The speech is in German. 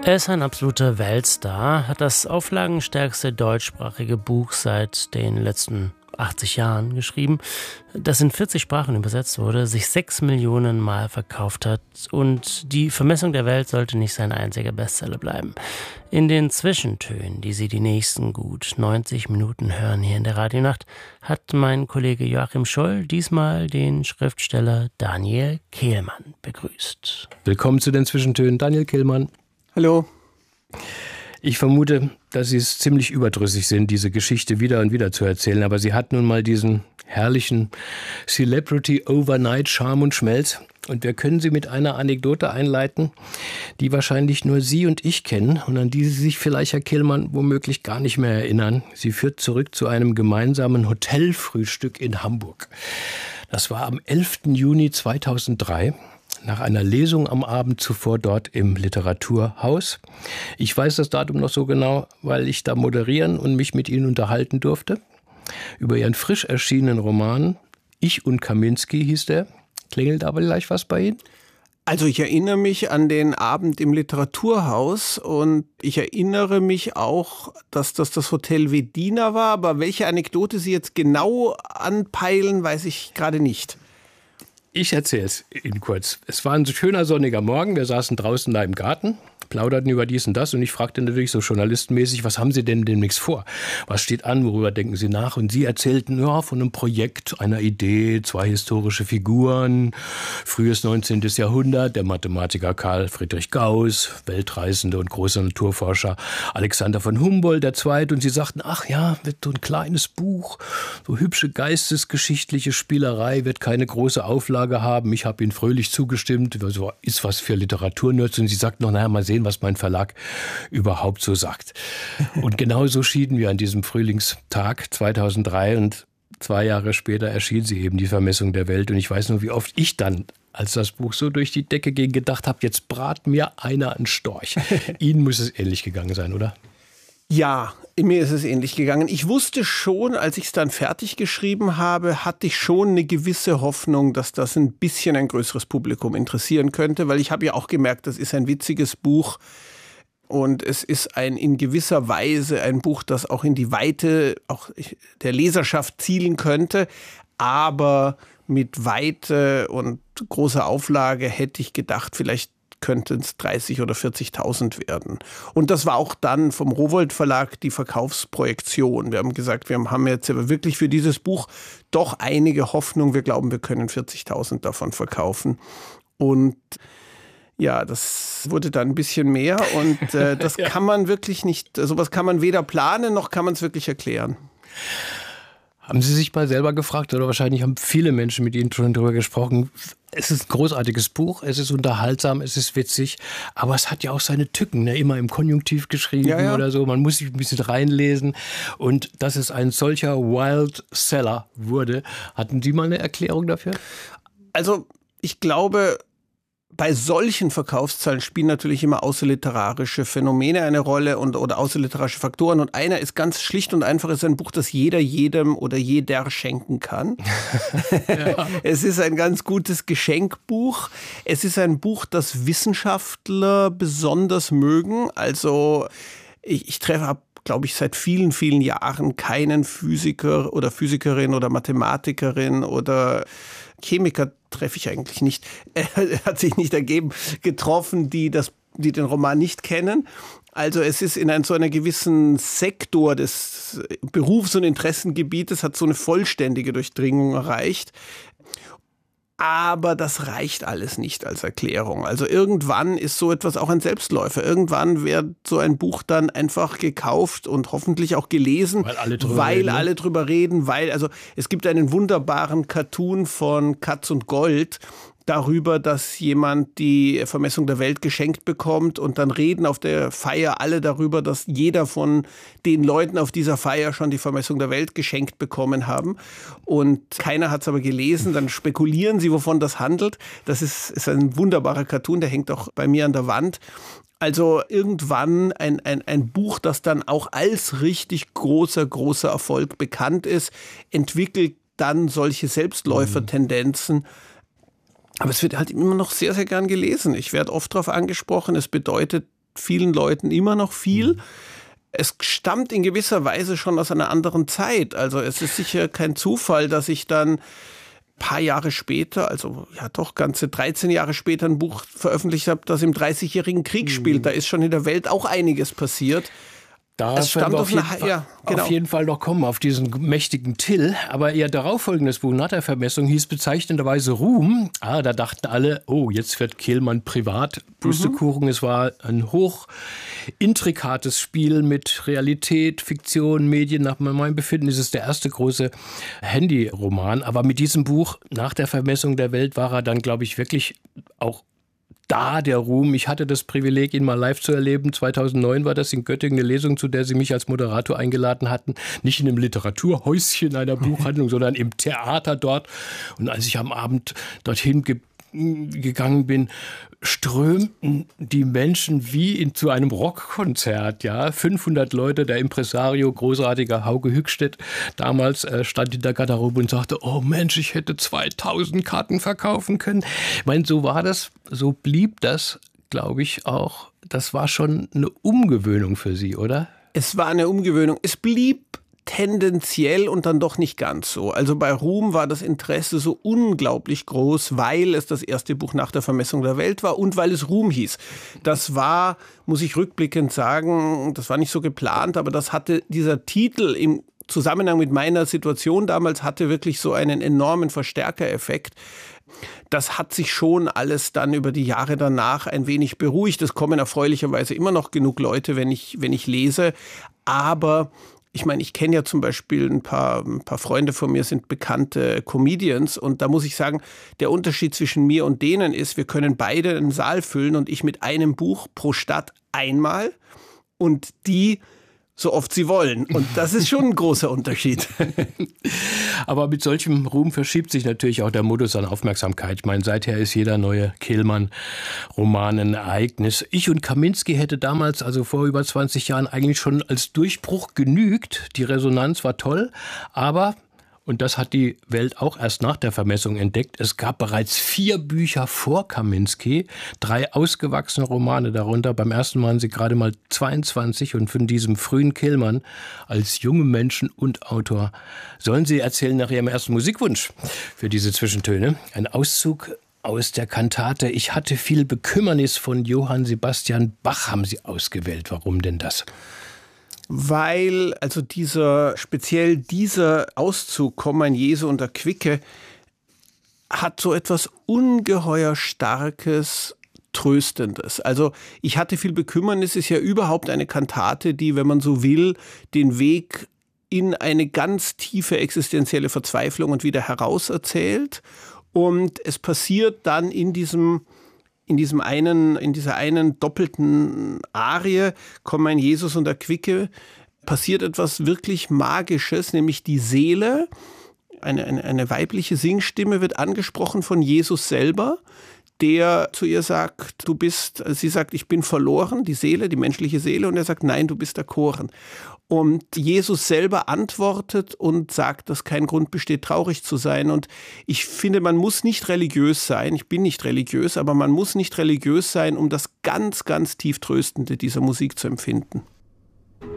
Er ist ein absoluter Weltstar, hat das auflagenstärkste deutschsprachige Buch seit den letzten 80 Jahren geschrieben, das in 40 Sprachen übersetzt wurde, sich 6 Millionen Mal verkauft hat und die Vermessung der Welt sollte nicht sein einziger Bestseller bleiben. In den Zwischentönen, die Sie die nächsten gut 90 Minuten hören hier in der Radionacht, hat mein Kollege Joachim Scholl diesmal den Schriftsteller Daniel Kehlmann begrüßt. Willkommen zu den Zwischentönen, Daniel Kehlmann. Hallo. Ich vermute, dass Sie es ziemlich überdrüssig sind, diese Geschichte wieder und wieder zu erzählen, aber sie hat nun mal diesen herrlichen Celebrity-Overnight-Charme und Schmelz. Und wir können sie mit einer Anekdote einleiten, die wahrscheinlich nur Sie und ich kennen und an die Sie sich vielleicht, Herr Kehlmann, womöglich gar nicht mehr erinnern. Sie führt zurück zu einem gemeinsamen Hotelfrühstück in Hamburg. Das war am 11. Juni 2003. Nach einer Lesung am Abend zuvor dort im Literaturhaus. Ich weiß das Datum noch so genau, weil ich da moderieren und mich mit Ihnen unterhalten durfte. Über Ihren frisch erschienenen Roman Ich und Kaminski hieß der. Klingelt aber gleich was bei Ihnen? Also ich erinnere mich an den Abend im Literaturhaus und ich erinnere mich auch, dass das Hotel Wedina war, aber welche Anekdote Sie jetzt genau anpeilen, weiß ich gerade nicht. Ich erzähle es Ihnen kurz. Es war ein schöner sonniger Morgen. Wir saßen draußen da im Garten, plauderten über dies und das und ich fragte natürlich so journalistenmäßig, was haben Sie denn demnächst vor? Was steht an? Worüber denken Sie nach? Und Sie erzählten von einem Projekt, einer Idee, 2 historische Figuren, frühes 19. Jahrhundert, der Mathematiker Carl Friedrich Gauss, Weltreisende und großer Naturforscher Alexander von Humboldt II. Und Sie sagten, ach ja, wird so ein kleines Buch, so hübsche geistesgeschichtliche Spielerei, wird keine große Auflage haben. Ich habe Ihnen fröhlich zugestimmt, also ist was für Literaturnerds. Und Sie sagten noch, naja, mal sehen, was mein Verlag überhaupt so sagt. Und genau so schieden wir an diesem Frühlingstag 2003 und 2 Jahre später erschien sie eben, die Vermessung der Welt. Und ich weiß nur, wie oft ich dann, als das Buch so durch die Decke ging, gedacht habe, jetzt brat mir einer einen Storch. Ihnen muss es ähnlich gegangen sein, oder? Ja, mir ist es ähnlich gegangen. Ich wusste schon, als ich es dann fertig geschrieben habe, hatte ich schon eine gewisse Hoffnung, dass das ein bisschen ein größeres Publikum interessieren könnte, weil ich habe ja auch gemerkt, das ist ein witziges Buch und es ist in gewisser Weise ein Buch, das auch in die Weite auch der Leserschaft zielen könnte, aber mit Weite und großer Auflage hätte ich gedacht, vielleicht könnten es 30.000 oder 40.000 werden. Und das war auch dann vom Rowohlt Verlag die Verkaufsprojektion. Wir haben gesagt, wir haben jetzt aber wirklich für dieses Buch doch einige Hoffnung. Wir glauben, wir können 40.000 davon verkaufen. Und ja, das wurde dann ein bisschen mehr. Und das kann man wirklich nicht, sowas kann man weder planen, noch kann man es wirklich erklären. Haben Sie sich mal selber gefragt, oder wahrscheinlich haben viele Menschen mit Ihnen schon darüber gesprochen, es ist ein großartiges Buch, es ist unterhaltsam, es ist witzig, aber es hat ja auch seine Tücken, ne? Immer im Konjunktiv geschrieben oder so, man muss sich ein bisschen reinlesen und dass es ein solcher Wild Seller wurde. Hatten Sie mal eine Erklärung dafür? Also ich glaube, bei solchen Verkaufszahlen spielen natürlich immer außerliterarische Phänomene eine Rolle oder außerliterarische Faktoren. Und einer ist ganz schlicht und einfach, ist ein Buch, das jeder jedem oder jeder schenken kann. Ja. Es ist ein ganz gutes Geschenkbuch. Es ist ein Buch, das Wissenschaftler besonders mögen. Also ich treffe glaube ich, seit vielen, vielen Jahren keinen Physiker oder Physikerin oder Mathematikerin oder Chemiker treffe ich eigentlich nicht. Hat sich nicht ergeben, getroffen, die den Roman nicht kennen. Also es ist in so einer gewissen Sektor des Berufs- und Interessengebietes, hat so eine vollständige Durchdringung erreicht. Aber das reicht alles nicht als Erklärung. Also irgendwann ist so etwas auch ein Selbstläufer. Irgendwann wird so ein Buch dann einfach gekauft und hoffentlich auch gelesen, weil alle drüber reden. Also es gibt einen wunderbaren Cartoon von Katz und Gold darüber, dass jemand die Vermessung der Welt geschenkt bekommt und dann reden auf der Feier alle darüber, dass jeder von den Leuten auf dieser Feier schon die Vermessung der Welt geschenkt bekommen haben und keiner hat es aber gelesen, dann spekulieren sie, wovon das handelt. Das ist ein wunderbarer Cartoon, der hängt auch bei mir an der Wand. Also irgendwann ein Buch, das dann auch als richtig großer Erfolg bekannt ist, entwickelt dann solche Selbstläufertendenzen. Aber es wird halt immer noch sehr, sehr gern gelesen. Ich werde oft darauf angesprochen. Es bedeutet vielen Leuten immer noch viel. Es stammt in gewisser Weise schon aus einer anderen Zeit. Also es ist sicher kein Zufall, dass ich dann paar Jahre später, also ja doch ganze 13 Jahre später ein Buch veröffentlicht habe, das im 30-jährigen Krieg spielt. Da ist schon in der Welt auch einiges passiert. Da werden wir auf jeden Fall noch kommen, auf diesen mächtigen Till. Aber ihr darauffolgendes Buch nach der Vermessung hieß bezeichnenderweise Ruhm. Da dachten alle, oh, jetzt wird Kehlmann privat. Pustekuchen, es war ein hoch intrikates Spiel mit Realität, Fiktion, Medien. Nach meinem Befinden ist es der erste große Handyroman. Aber mit diesem Buch nach der Vermessung der Welt war er dann, glaube ich, wirklich auch da der Ruhm. Ich hatte das Privileg, ihn mal live zu erleben. 2009 war das in Göttingen eine Lesung, zu der Sie mich als Moderator eingeladen hatten. Nicht in einem Literaturhäuschen einer Buchhandlung, sondern im Theater dort. Und als ich am Abend dorthin gegangen bin, strömten die Menschen wie zu einem Rockkonzert. Ja, 500 Leute, der Impresario, großartiger Hauke Hückstedt, damals stand in der Garderobe und sagte, oh Mensch, ich hätte 2000 Karten verkaufen können. Ich meine, so war das, so blieb das, glaube ich auch. Das war schon eine Umgewöhnung für Sie, oder? Es war eine Umgewöhnung. Es blieb tendenziell und dann doch nicht ganz so. Also bei Ruhm war das Interesse so unglaublich groß, weil es das erste Buch nach der Vermessung der Welt war und weil es Ruhm hieß. Das war, muss ich rückblickend sagen, das war nicht so geplant, aber das hatte dieser Titel im Zusammenhang mit meiner Situation damals hatte wirklich so einen enormen Verstärkereffekt. Das hat sich schon alles dann über die Jahre danach ein wenig beruhigt. Es kommen erfreulicherweise immer noch genug Leute, wenn ich lese, aber ich meine, ich kenne ja zum Beispiel ein paar Freunde von mir sind bekannte Comedians und da muss ich sagen, der Unterschied zwischen mir und denen ist, wir können beide einen Saal füllen und ich mit einem Buch pro Stadt einmal und die so oft sie wollen. Und das ist schon ein großer Unterschied. Aber mit solchem Ruhm verschiebt sich natürlich auch der Modus an Aufmerksamkeit. Ich meine, seither ist jeder neue Kehlmann-Roman ein Ereignis. Ich und Kaminski hätte damals, also vor über 20 Jahren, eigentlich schon als Durchbruch genügt. Die Resonanz war toll, aber, und das hat die Welt auch erst nach der Vermessung entdeckt, es gab bereits 4 Bücher vor Kaminski, 3 ausgewachsene Romane darunter. Beim ersten waren sie gerade mal 22 und von diesem frühen Kehlmann als jungen Menschen und Autor sollen Sie erzählen nach Ihrem ersten Musikwunsch für diese Zwischentöne. Ein Auszug aus der Kantate Ich hatte viel Bekümmernis von Johann Sebastian Bach haben Sie ausgewählt. Warum denn das? Weil also dieser Auszug Komm mein Jesu und Erquicke hat so etwas ungeheuer Starkes, Tröstendes. Also ich hatte viel Bekümmernis ist ja überhaupt eine Kantate, die, wenn man so will, den Weg in eine ganz tiefe existenzielle Verzweiflung und wieder heraus erzählt. Und es passiert dann in dieser einen doppelten Arie, Komm mein Jesus und Erquicke, passiert etwas wirklich Magisches, nämlich die Seele, eine weibliche Singstimme wird angesprochen von Jesus selber, der zu ihr sagt, sie sagt, ich bin verloren, die Seele, die menschliche Seele, und er sagt, nein, du bist erkoren. Und Jesus selber antwortet und sagt, dass kein Grund besteht, traurig zu sein. Und ich finde, man muss nicht religiös sein. Ich bin nicht religiös, aber man muss nicht religiös sein, um das ganz, ganz tief Tröstende dieser Musik zu empfinden.